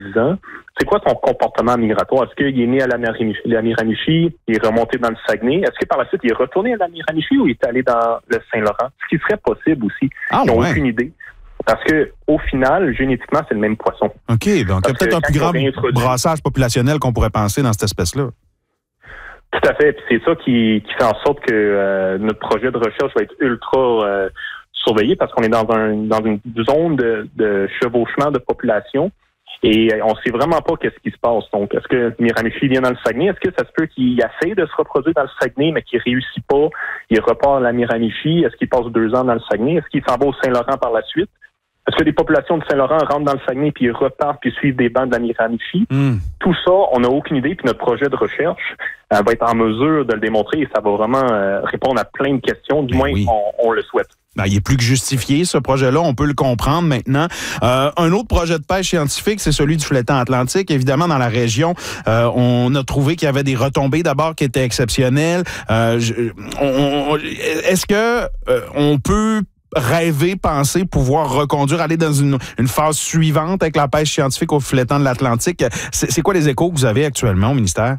10 ans. C'est quoi son comportement migratoire? Est-ce qu'il est né à la Miramichi, il est remonté dans le Saguenay? Est-ce que par la suite, il est retourné à la Miramichi ou il est allé dans le Saint-Laurent? Ce qui serait possible aussi. Ils n'ont aucune idée. Parce que au final, génétiquement, c'est le même poisson. OK, donc il y a peut-être un plus grand brassage populationnel qu'on pourrait penser dans cette espèce-là. Tout à fait. Puis c'est ça qui fait en sorte que notre projet de recherche va être ultra surveillé parce qu'on est dans une zone de chevauchement de population et on sait vraiment pas qu'est-ce qui se passe. Donc, est-ce que Miramichi vient dans le Saguenay? Est-ce que ça se peut qu'il essaye de se reproduire dans le Saguenay, mais qu'il réussit pas? Il repart à la Miramichi. Est-ce qu'il passe 2 ans dans le Saguenay? Est-ce qu'il s'en va au Saint-Laurent par la suite? Est-ce que des populations de Saint-Laurent rentrent dans le Saguenay puis ils repartent puis suivent des bancs de la Miramichi? Tout ça, on n'a aucune idée. Puis notre projet de recherche va être en mesure de le démontrer et ça va vraiment répondre à plein de questions. Du moins, on le souhaite. Ben, il est plus que justifié, ce projet-là. On peut le comprendre maintenant. Un autre projet de pêche scientifique, c'est celui du flétan atlantique. Évidemment, dans la région, on a trouvé qu'il y avait des retombées d'abord qui étaient exceptionnelles. Est-ce que on peut rêver, penser, pouvoir reconduire, aller dans une phase suivante avec la pêche scientifique au flétan de l'Atlantique? C'est quoi les échos que vous avez actuellement au ministère?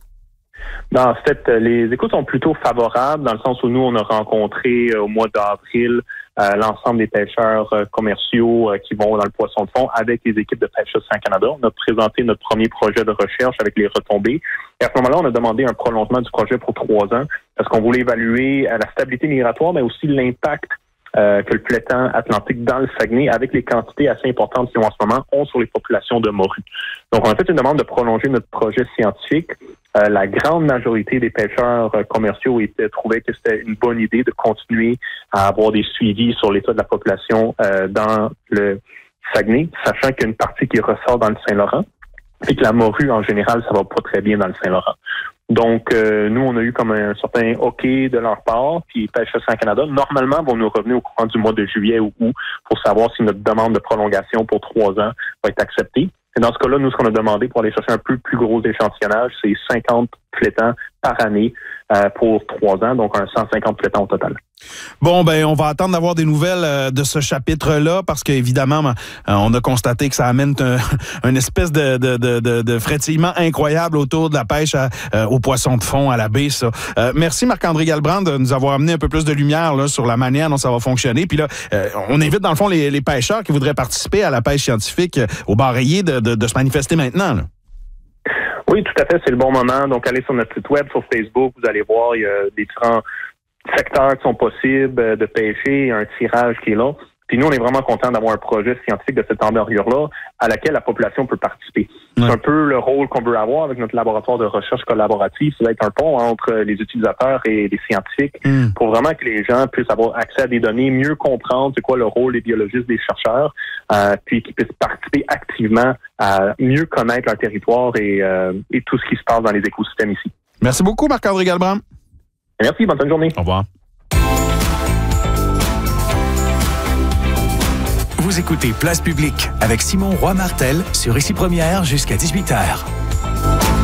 En fait, les échos sont plutôt favorables dans le sens où nous, on a rencontré au mois d'avril l'ensemble des pêcheurs commerciaux qui vont dans le poisson de fond avec les équipes de pêche Océan Canada. On a présenté notre premier projet de recherche avec les retombées. Et à ce moment-là, on a demandé un prolongement du projet pour 3 ans parce qu'on voulait évaluer la stabilité migratoire, mais aussi l'impact que le flétan atlantique dans le Saguenay, avec les quantités assez importantes qu'ils ont en ce moment, ont sur les populations de morues. Donc, on a fait une demande de prolonger notre projet scientifique. La grande majorité des pêcheurs commerciaux trouvaient que c'était une bonne idée de continuer à avoir des suivis sur l'état de la population dans le Saguenay, sachant qu'il y a une partie qui ressort dans le Saint-Laurent et que la morue, en général, ça va pas très bien dans le Saint-Laurent. Donc, nous, on a eu comme un certain OK de leur part, puis Pêche Océan Canada, normalement, vont nous revenir au courant du mois de juillet ou août pour savoir si notre demande de prolongation pour 3 ans va être acceptée. Et dans ce cas-là, nous, ce qu'on a demandé pour aller chercher un peu plus gros échantillonnage, c'est 50 flétans par année pour 3 ans, donc un 150 flétans au total. Bon, ben, on va attendre d'avoir des nouvelles de ce chapitre-là parce qu'évidemment, on a constaté que ça amène une espèce de frétillement incroyable autour de la pêche aux poissons de fond, à la baie, ça. Merci Marc-André Galbrand de nous avoir amené un peu plus de lumière là, sur la manière dont ça va fonctionner. Puis là, on invite dans le fond les pêcheurs qui voudraient participer à la pêche scientifique au bar rayé de se manifester maintenant, là. Oui, tout à fait, c'est le bon moment. Donc, allez sur notre site web, sur Facebook, vous allez voir, il y a des différents secteurs qui sont possibles de pêcher, un tirage qui est là. Puis nous, on est vraiment contents d'avoir un projet scientifique de cette envergure-là à laquelle la population peut participer. Ouais. C'est un peu le rôle qu'on veut avoir avec notre laboratoire de recherche collaborative. Ça va être un pont entre les utilisateurs et les scientifiques pour vraiment que les gens puissent avoir accès à des données, mieux comprendre c'est quoi le rôle des biologistes, des chercheurs, puis qu'ils puissent participer activement à mieux connaître leur territoire et tout ce qui se passe dans les écosystèmes ici. Merci beaucoup, Marc-André Galbrand. Merci, bonne journée. Au revoir. Vous écoutez Place Publique avec Simon Roy-Martel sur Ici Première jusqu'à 18h.